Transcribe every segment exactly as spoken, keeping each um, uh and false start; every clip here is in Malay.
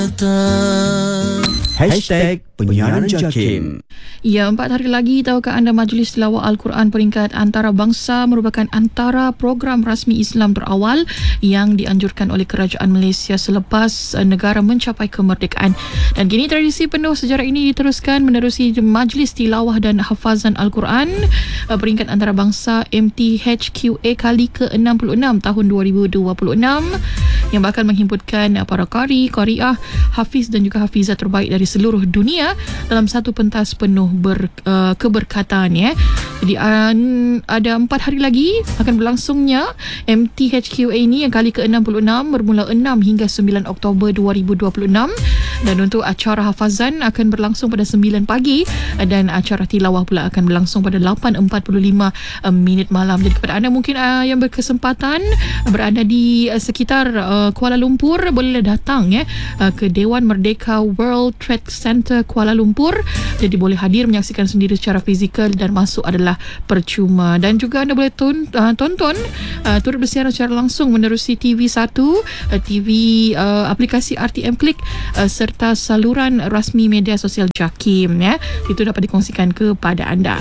Hashtag Penyiaran Jakim. Ya, empat hari lagi, tahukah anda Majlis Tilawah Al-Quran Peringkat Antarabangsa merupakan antara program rasmi Islam terawal yang dianjurkan oleh Kerajaan Malaysia selepas negara mencapai kemerdekaan. Dan kini tradisi penuh sejarah ini diteruskan menerusi Majlis Tilawah dan Hafazan Al-Quran Peringkat Antarabangsa M T H Q A kali ke enam puluh enam tahun dua ribu dua puluh enam yang bakal menghimpunkan para qari, qariah, hafiz dan juga hafizat terbaik dari seluruh dunia dalam satu pentas penuh ber, uh, keberkatan ya. Jadi uh, ada empat hari lagi akan berlangsungnya M T H Q A ini yang kali ke enam puluh enam bermula enam hingga sembilan Oktober dua ribu dua puluh enam, dan untuk acara hafazan akan berlangsung pada sembilan pagi dan acara tilawah pula akan berlangsung pada lapan empat puluh lima minit malam. Jadi kepada anda mungkin uh, yang berkesempatan berada di uh, sekitar uh, Kuala Lumpur, bolehlah datang ya uh, ke Dewan Merdeka World Trade Center Kuala Lumpur. Jadi boleh hadir menyaksikan sendiri secara fizikal dan masuk adalah percuma. Dan juga anda boleh ton, uh, tonton uh, turut bersiaran secara langsung menerusi T V satu, uh, T V uh, aplikasi R T M Klik uh, serta saluran rasmi media sosial Jakim ya. Itu dapat dikongsikan kepada anda.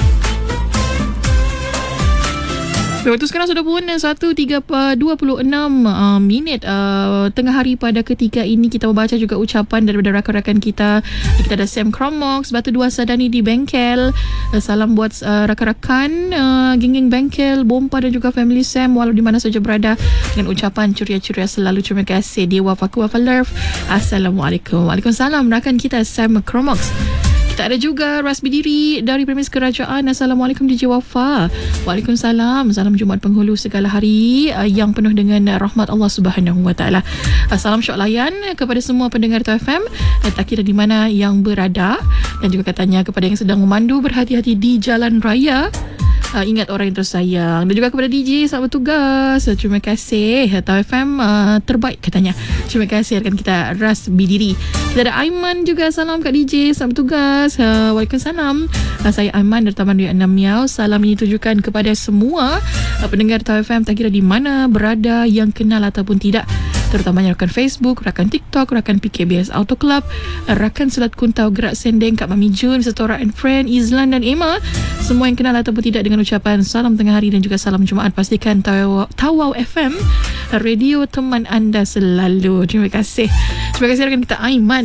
Waktu sekarang sudah pun satu tiga dua puluh enam uh, minit uh, tengah hari pada ketiga ini. Kita membaca juga ucapan daripada rakan-rakan kita. Kita ada Sam Cromox, Batu Dua Sadani di bengkel. Uh, salam buat uh, rakan-rakan uh, geng-geng bengkel, Bompa dan juga family Sam walau di mana saja berada, dengan ucapan ceria-ceria selalu. Terima kasih Dewa Faku Wafa Love. Assalamualaikum. Waalaikumsalam rakan kita Sam Cromox. Kita ada juga Ras Bidiri dari Premis Kerajaan. Assalamualaikum D J Wafa. Waalaikumsalam. Salam Jumaat penghulu segala hari uh, yang penuh dengan rahmat Allah Subhanahu Wa Taala. Uh, salam syok layan kepada semua pendengar T F M, uh, tak kira di mana yang berada, dan juga katanya kepada yang sedang memandu, berhati-hati di jalan raya. Uh, ingat orang yang tersayang. Dan juga kepada D J selamat bertugas. Uh, terima kasih. T F M uh, terbaik katanya. Terima kasih rekan kita Ras Bidiri. Kita ada Aiman juga. Salam Kak D J, selamat bertugas. uh, Waalaikumsalam. uh, Saya Aiman dari Taman Raya enam Miao. Salam ini ditujukan kepada semua uh, pendengar T F M, tak kira di mana berada, yang kenal ataupun tidak, terutamanya rakan Facebook, rakan TikTok, rakan P K B S Auto Club, rakan Selat Kuntau Gerak Sendeng, Kak Mami Jun, Setora and Friend, Izlan dan Emma. Semua yang kenal ataupun tidak, dengan ucapan salam tengah hari dan juga salam Jumaat. Pastikan Tawau, Tawau F M, radio teman anda selalu. Terima kasih. Terima kasih rakan kita Aiman.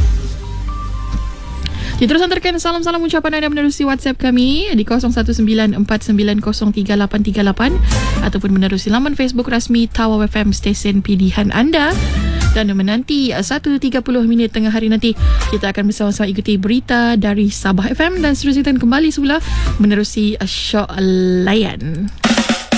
Kita terus hantarkan salam-salam ucapan anda menerusi WhatsApp kami di kosong satu sembilan empat sembilan kosong tiga lapan tiga lapan ataupun menerusi laman Facebook rasmi Tawau F M, stesen pilihan anda. Dan menanti satu tiga puluh minit tengah hari nanti, kita akan bersama-sama ikuti berita dari Sabah F M dan seterusnya kembali semula menerusi Syok Layan.